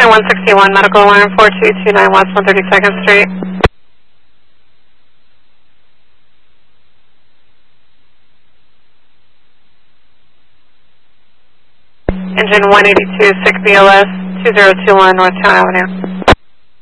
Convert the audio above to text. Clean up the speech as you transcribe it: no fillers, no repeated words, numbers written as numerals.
Engine 161, medical alarm 4229 West 132nd Street. Engine 182, SICK BLS 2021 North Town Avenue.